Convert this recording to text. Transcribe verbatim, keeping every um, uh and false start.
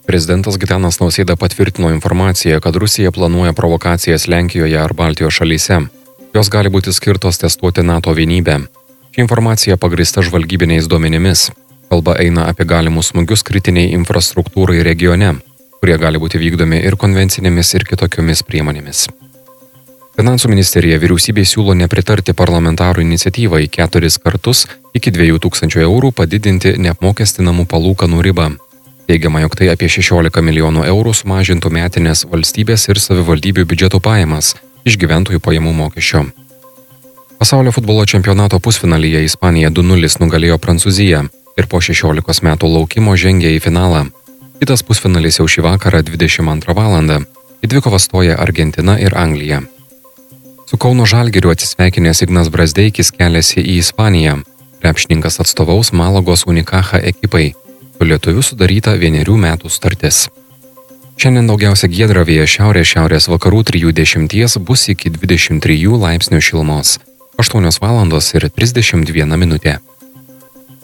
Prezidentas Gitanas Nausėda patvirtino informaciją, kad Rusija planuoja provokacijas Lenkijoje ar Baltijos šalyse. Jos gali būti skirtos testuoti NATO vienybę. Ši informacija pagrįsta žvalgybiniais duomenimis. Kalba eina apie galimus smūgius kritiniai infrastruktūrai regione, kurie gali būti vykdomi ir konvencinėmis ir kitokiomis priemonėmis. Finansų ministerija vyriausybei siūlo nepritarti parlamentarų iniciatyvai keturis kartus iki dviejų tūkstančių eurų padidinti neapmokestinamų palūkanų ribą. Teigiama, jog tai apie šešiolika milijonų eurų sumažintų metinės valstybės ir savivaldybių biudžeto pajamas iš gyventojų pajamų mokesčio. Pasaulio futbolo čempionato pusfinalyje Ispanija du nulis nugalėjo Prancūziją ir po šešiolikos metų laukimo žengė į finalą. Kitas pusfinalis jau šį vakarą dvidešimt antrą valandą. Į dvikovą stoja Argentina ir Anglija. Su Kauno Žalgiriu atsisveikinęs Ignas Brazdeikis keliasi į Ispaniją. Krepšininkas atstovaus Malagos Unicaja ekipai. Su lietuviu sudaryta vienerių metų sutartis. Šiandien daugiausia giedra, vėjas šiaurės šiaurės vakarų trijų dešimties bus iki dvidešimt trijų laipsnių šilumos. aštuonios valandos ir trisdešimt viena minutė.